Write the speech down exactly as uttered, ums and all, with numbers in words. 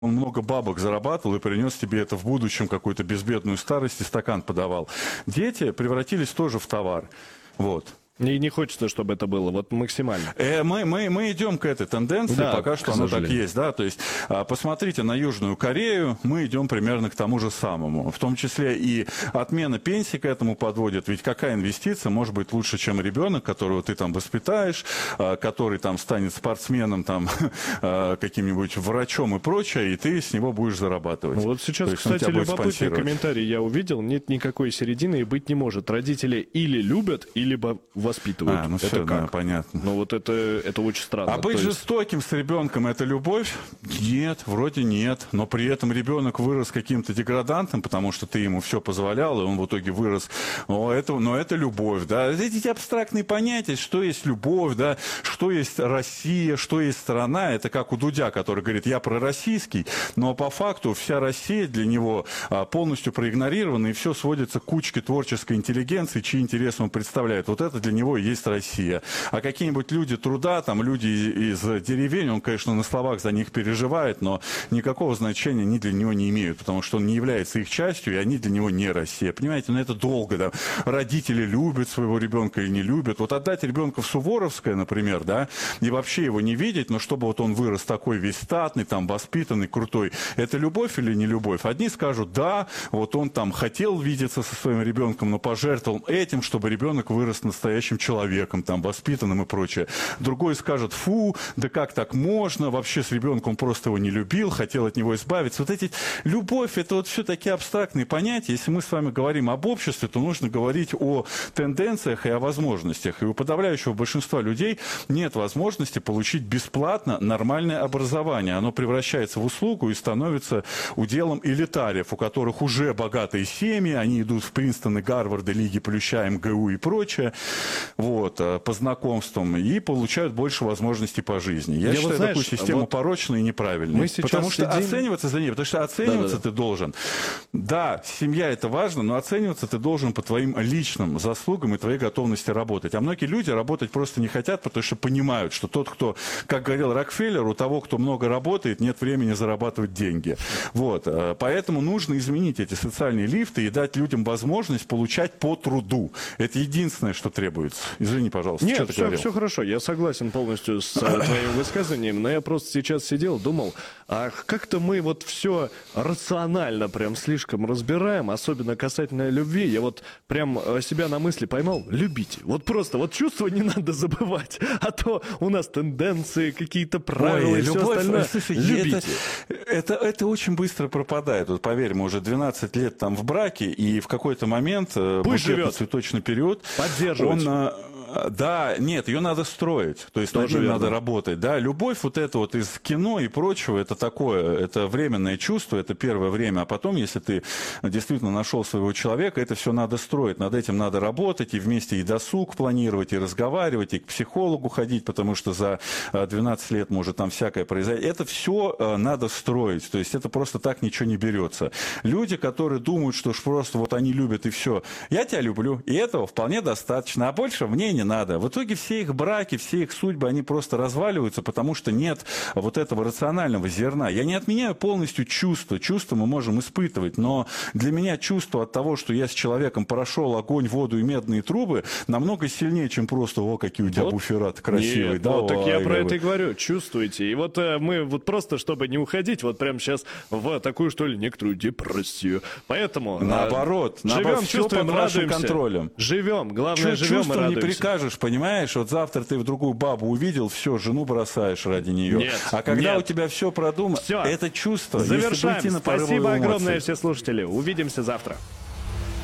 он много бабок зарабатывал и принес тебе это в будущем, какую-то безбедную старость, и стакан подавал. Дети превратились тоже в товар. Вот. И не хочется, чтобы это было вот максимально. Э, мы, мы, мы идем к этой тенденции, да, пока что оно так есть. Да? То есть, а, посмотрите на Южную Корею, мы идем примерно к тому же самому. В том числе и отмена пенсии к этому подводит. Ведь какая инвестиция может быть лучше, чем ребенок, которого ты там воспитаешь, а, который там станет спортсменом, там, а, каким-нибудь врачом и прочее, и ты с него будешь зарабатывать. Вот сейчас, есть, кстати, любопытный комментарий я увидел. Нет никакой середины и быть не может. Родители или любят, или воспитывают. А, ну это все, как? Да, понятно. Ну вот это, это очень странно. А быть есть... жестоким с ребенком — это любовь? Нет, вроде нет. Но при этом ребенок вырос каким-то деградантом, потому что ты ему все позволял, и он в итоге вырос. Но это, но это любовь, да. Эти абстрактные понятия, что есть любовь, да, что есть Россия, что есть страна. Это как у Дудя, который говорит: я пророссийский, но по факту вся Россия для него полностью проигнорирована, и все сводится к кучке творческой интеллигенции, чьи интересы он представляет. Вот это для него и есть Россия. А какие-нибудь люди труда, там люди из, из деревень, он, конечно, на словах за них переживает, но никакого значения они для него не имеют, потому что он не является их частью, и они для него не Россия. Понимаете, ну это долго, да. Родители любят своего ребенка или не любят. Вот отдать ребенка в Суворовское, например, да, и вообще его не видеть, но чтобы вот он вырос такой весь статный, там, воспитанный, крутой, это любовь или не любовь? Одни скажут: да, вот он там хотел видеться со своим ребенком, но пожертвовал этим, чтобы ребенок вырос настоящим человеком, там, воспитанным и прочее. Другой скажет: фу, да как так можно, вообще с ребенком просто его не любил, хотел от него избавиться. Вот эти любовь, это вот все такие абстрактные понятия. Если мы с вами говорим об обществе, то нужно говорить о тенденциях и о возможностях. И у подавляющего большинства людей нет возможности получить бесплатно нормальное образование. Оно превращается в услугу и становится уделом элитариев, у которых уже богатые семьи, они идут в Принстон и Гарвард, Лиги Плюща, МГУ и прочее. Вот, по знакомствам, и получают больше возможностей по жизни. Я, Я считаю вот, знаешь, такую систему вот порочной и неправильной. Потому что сидим... оцениваться за ней, потому что оцениваться да, да, да. ты должен. Да, семья — это важно, но оцениваться ты должен по твоим личным заслугам и твоей готовности работать. А многие люди работать просто не хотят, потому что понимают, что тот, кто, как говорил Рокфеллер, у того, кто много работает, нет времени зарабатывать деньги. Вот, поэтому нужно изменить эти социальные лифты и дать людям возможность получать по труду. Это единственное, что требуется. Извини, пожалуйста. Нет, все, все хорошо. Я согласен полностью с твоим высказыванием, но я просто сейчас сидел, думал, а как-то мы вот все рационально прям слишком разбираем, особенно касательно любви. Я вот прям себя на мысли поймал: любите. Вот просто, вот чувства не надо забывать, а то у нас тенденции, какие-то правила. Ой, и любовь, все остальное. Слушай, любите. Это, это, это очень быстро пропадает. Вот поверь, мы уже двенадцать лет там в браке, и в какой-то момент, цветочный период, поддерживать. Он, да, нет, ее надо строить, то есть над ним надо работать. Да, любовь вот это вот из кино и прочего, это такое, это временное чувство, это первое время, а потом, если ты действительно нашел своего человека, это все надо строить, над этим надо работать, и вместе и досуг планировать, и разговаривать, и к психологу ходить, потому что за двенадцать лет может там всякое произойти. Это все надо строить, то есть это просто так ничего не берется. Люди, которые думают, что ж просто вот они любят и все, я тебя люблю, и этого вполне достаточно, а больше мне не надо. В итоге все их браки, все их судьбы, они просто разваливаются, потому что нет вот этого рационального зерна. Я не отменяю полностью чувства. Чувства мы можем испытывать, но для меня чувство от того, что я с человеком прошел огонь, воду и медные трубы, намного сильнее, чем просто: о, какие у тебя вот буферы красивые. Нет, да, вот, о, так я ай, про ай, это и говорю. Чувствуете. И вот э, мы вот просто, чтобы не уходить вот прямо сейчас в такую, что ли, некоторую депрессию. Поэтому... Наоборот. Э, наоборот живем, чувствуем, под вашим контролем. Живем. Главное, Чуть живем и радуемся. Не прикажешь, понимаешь? Вот завтра ты в другую бабу увидел, все, жену бросаешь ради нее. Нет, а когда нет. у тебя все продумано, все. Это чувство. Завершаем. Спасибо огромное, все слушатели. Увидимся завтра.